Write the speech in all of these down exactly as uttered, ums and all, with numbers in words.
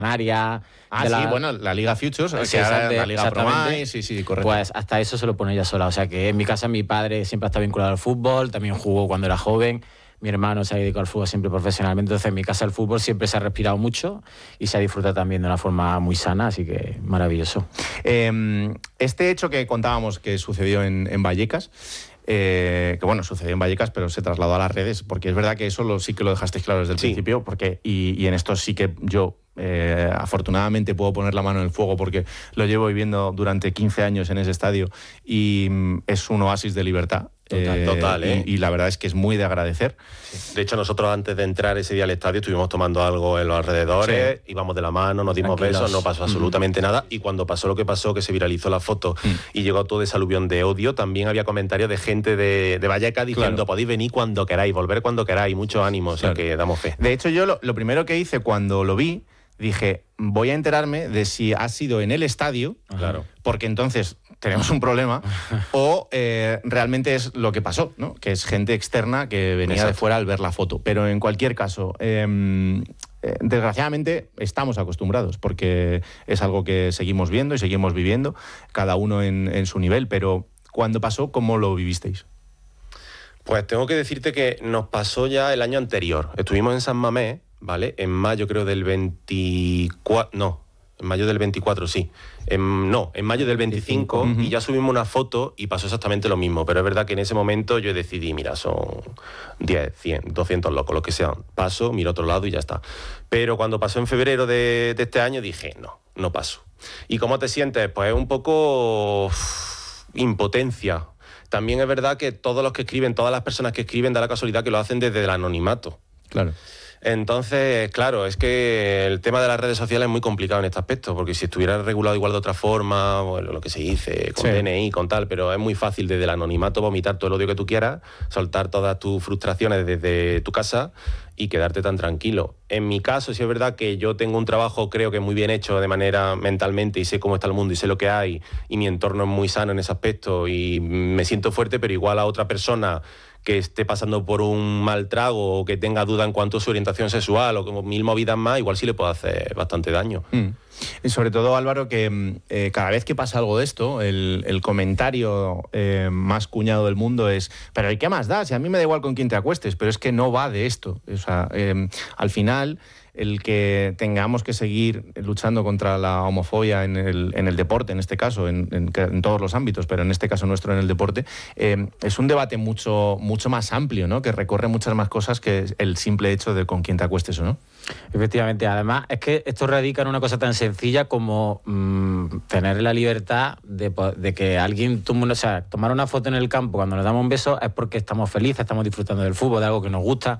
Canaria. Ah, de sí, la... bueno, la Liga Futures, Sí, que ahora exacte, la Liga Promai, sí, sí, correcto. Pues hasta eso se lo pone ella sola. O sea que en mi casa mi padre siempre ha estado vinculado al fútbol, también jugó cuando era joven. Mi hermano se ha dedicado al fútbol siempre profesionalmente, entonces en mi casa el fútbol siempre se ha respirado mucho y se ha disfrutado también de una forma muy sana, así que maravilloso. Eh, este hecho que contábamos que sucedió en, en Vallecas, eh, que bueno, sucedió en Vallecas, pero se trasladó a las redes, porque es verdad que eso lo, sí que lo dejasteis claro desde el sí. principio, porque y, y en esto sí que yo... Eh, afortunadamente puedo poner la mano en el fuego porque lo llevo viviendo durante quince años en ese estadio y mm, es un oasis de libertad. Total, eh, total, ¿eh? Y, y la verdad es que es muy de agradecer. Sí. De hecho, nosotros antes de entrar ese día al estadio estuvimos tomando algo en los alrededores, sí. íbamos de la mano, nos dimos Tranquilos. besos, no pasó absolutamente mm. nada. Y cuando pasó lo que pasó, que se viralizó la foto mm. y llegó todo ese aluvión de odio, también había comentarios de gente de, de Vallecas diciendo claro. podéis venir cuando queráis, volver cuando queráis, mucho ánimo, o sea claro. que damos fe. De hecho, yo lo, lo primero que hice cuando lo vi, dije, voy a enterarme de si ha sido en el estadio, claro. porque entonces tenemos un problema, o eh, realmente es lo que pasó, ¿no? Que es gente externa que venía Exacto. de fuera al ver la foto. Pero en cualquier caso, eh, eh, desgraciadamente estamos acostumbrados, porque es algo que seguimos viendo y seguimos viviendo, cada uno en, en su nivel. Pero cuando pasó, ¿cómo lo vivisteis? Pues tengo que decirte que nos pasó ya el año anterior. Estuvimos en San Mamés, ¿vale? En mayo creo del veinticuatro... No, en mayo del veinticuatro, sí. En, no, en mayo del veinticinco, uh-huh. y ya subimos una foto y pasó exactamente lo mismo. Pero es verdad que en ese momento yo decidí, mira, son diez, cien, doscientos locos, lo que sean. Paso, miro a otro lado y ya está. Pero cuando pasó en febrero de, de este año dije, no, no paso. ¿Y cómo te sientes? Pues un poco uff, impotencia. También es verdad que todos los que escriben, todas las personas que escriben, da la casualidad que lo hacen desde el anonimato. Claro. Entonces, claro, es que el tema de las redes sociales es muy complicado en este aspecto, porque si estuviera regulado igual de otra forma, bueno, lo que se dice, con sí. D N I, con tal, pero es muy fácil desde el anonimato vomitar todo el odio que tú quieras, soltar todas tus frustraciones desde tu casa y quedarte tan tranquilo. En mi caso, sí es verdad que yo tengo un trabajo, creo que muy bien hecho de manera mentalmente, y sé cómo está el mundo y sé lo que hay, y mi entorno es muy sano en ese aspecto, y me siento fuerte, pero igual a otra persona que esté pasando por un mal trago o que tenga duda en cuanto a su orientación sexual o como mil movidas más, igual sí le puede hacer bastante daño. Mm. Y sobre todo, Álvaro, que eh, cada vez que pasa algo de esto, el, el comentario eh, más cuñado del mundo es, pero ¿y qué más da? Si a mí me da igual con quién te acuestes, pero es que no va de esto. O sea, eh, al final, el que tengamos que seguir luchando contra la homofobia en el, en el deporte, en este caso, en, en, en todos los ámbitos, pero en este caso nuestro en el deporte, eh, es un debate mucho, mucho más amplio, ¿no? Que recorre muchas más cosas que el simple hecho de con quién te acuestes o no. Efectivamente, además es que esto radica en una cosa tan sencilla como mmm, tener la libertad de, de que alguien tome, o sea, tomar una foto en el campo cuando nos damos un beso es porque estamos felices, estamos disfrutando del fútbol, de algo que nos gusta.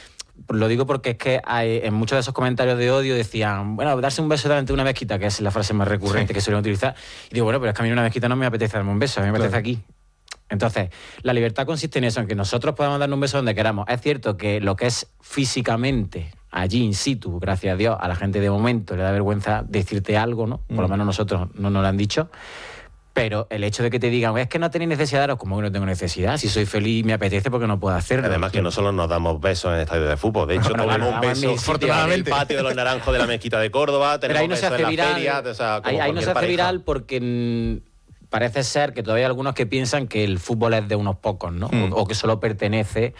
Lo digo porque es que hay, en muchos de esos comentarios de odio decían, bueno, darse un beso delante de una mezquita, que es la frase más recurrente sí. que suelen utilizar, y digo, bueno, pero es que a mí en una mezquita no me apetece darme un beso, a mí me apetece claro. aquí. Entonces, la libertad consiste en eso, en que nosotros podamos darnos un beso donde queramos. Es cierto que lo que es físicamente, allí in situ, gracias a Dios, a la gente de momento le da vergüenza decirte algo, ¿no? Por mm. lo menos nosotros no nos lo han dicho. Pero el hecho de que te digan, es que no tenéis necesidad de daros, como que no tengo necesidad, si soy feliz y me apetece porque no puedo hacerlo. Además que no solo nos damos besos en el estadio de fútbol, de hecho nos damos un beso afortunadamente en el patio de los Naranjos de la Mezquita de Córdoba, tenemos pero ahí no se hace en viral, la feria, o sea, ahí, ahí no se hace viral porque mmm, parece ser que todavía hay algunos que piensan que el fútbol es de unos pocos, ¿no? Mm. O, o que solo pertenece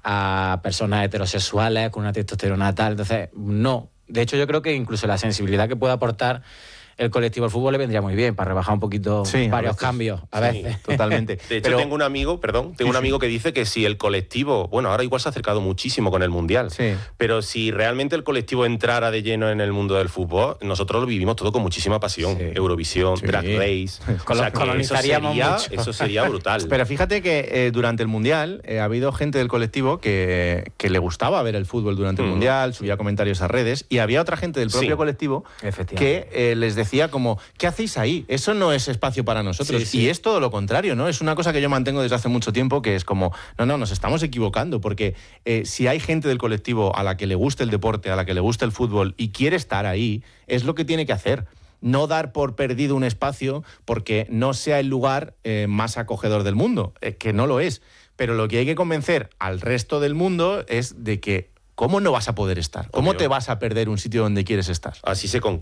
a personas heterosexuales con una testosterona tal, entonces no. De hecho yo creo que incluso la sensibilidad que puede aportar el colectivo al fútbol le vendría muy bien para rebajar un poquito sí, varios a cambios a veces. Sí, totalmente. De hecho, Pero... tengo un amigo, perdón, tengo sí, un amigo que dice que si el colectivo, bueno, ahora igual se ha acercado muchísimo con el Mundial, sí. pero si realmente el colectivo entrara de lleno en el mundo del fútbol, nosotros lo vivimos todo con muchísima pasión. Sí. Eurovisión, sí. Drag Race, con o sea, que eso sería, eso sería brutal. Pero fíjate que eh, durante el Mundial eh, ha habido gente del colectivo que, que le gustaba ver el fútbol durante el mm. Mundial, subía comentarios a redes, y había otra gente del propio sí. colectivo que eh, les decía decía como, ¿qué hacéis ahí? Eso no es espacio para nosotros. Sí, sí. Y es todo lo contrario, ¿no? Es una cosa que yo mantengo desde hace mucho tiempo, que es como, no, no, nos estamos equivocando, porque eh, si hay gente del colectivo a la que le gusta el deporte, a la que le gusta el fútbol y quiere estar ahí, es lo que tiene que hacer. No dar por perdido un espacio porque no sea el lugar eh, más acogedor del mundo, eh, que no lo es. Pero lo que hay que convencer al resto del mundo es de que ¿cómo no vas a poder estar? ¿Cómo Obvio. te vas a perder un sitio donde quieres estar? Así se conquista.